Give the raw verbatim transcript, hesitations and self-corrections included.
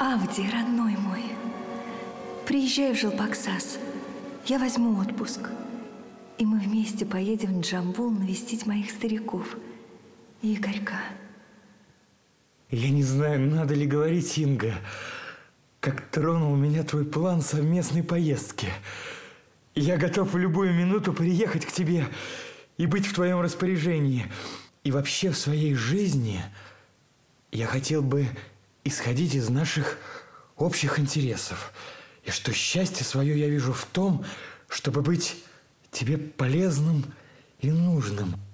Авдий, родной мой, приезжай в Жалпаксас. Я возьму отпуск. И мы вместе поедем в Джамбул навестить моих стариков и Игорька. Я не знаю, надо ли говорить, Инга, как тронул меня твой план совместной поездки. Я готов в любую минуту приехать к тебе и быть в твоем распоряжении. И вообще в своей жизни я хотел бы исходить из наших общих интересов. И что счастье свое я вижу в том, чтобы быть тебе полезным и нужным.